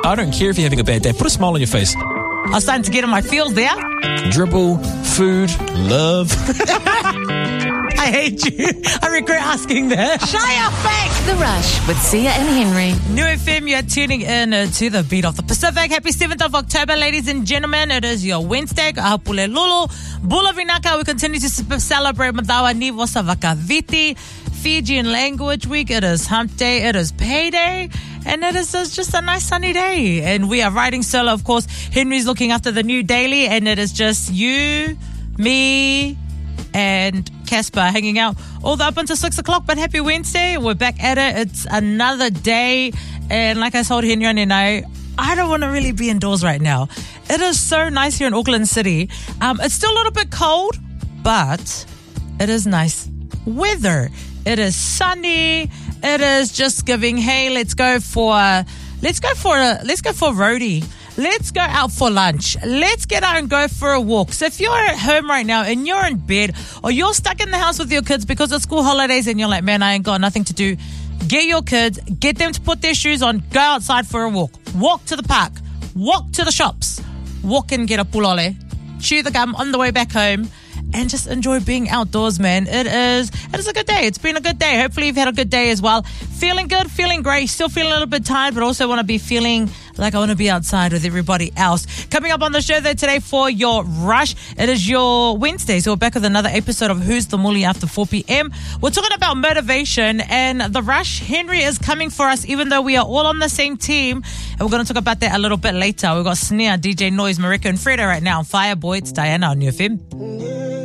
I don't care if you're having a bad day. Put a smile on your face. I was starting to get in my feels there. Dribble, food, love. I hate you. I regret asking that. Shut your face. The Rush with Sia and Henry. New FM, you're tuning in to the beat of the Pacific. Happy 7th of October, ladies and gentlemen. It is your Wednesday. Ahapule Lulu. Bula Vinaka. We continue to celebrate Madawa Nivo Savakaviti. Fijian Language Week. It is Hump Day. It is Payday. And it is just a nice sunny day. And we are riding solo, of course. Henry's looking after the new daily. And it is just you, me, and Casper hanging out all the up until 6 o'clock. But happy Wednesday. We're back at it. It's another day. And like I told Henry and I don't want to really be indoors right now. It is so nice here in Auckland City. It's still a little bit cold, but it is nice weather. It is sunny. It is just giving, hey, let's go for a roadie. Let's go out for lunch. Let's get out and go for a walk. So if you're at home right now and you're in bed or you're stuck in the house with your kids because of school holidays and you're like, man, I ain't got nothing to do, get your kids, get them to put their shoes on, go outside for a walk. Walk to the park. Walk to the shops. Walk and get a pulole. Chew the gum on the way back home. And just enjoy being outdoors, man. It is a good day. It's been a good day. Hopefully you've had a good day as well. Feeling good, feeling great. Still feeling a little bit tired, but also want to be feeling like I want to be outside with everybody else. Coming up on the show though today for your Rush, it is your Wednesday. So we're back with another episode of Who's the Muli after 4 p.m. We're talking about motivation and the Rush. Henry is coming for us even though we are all on the same team. And we're going to talk about that a little bit later. We've got Snare, DJ Noise, Marika and Freda right now on Fireboy. It's Diana on New FM.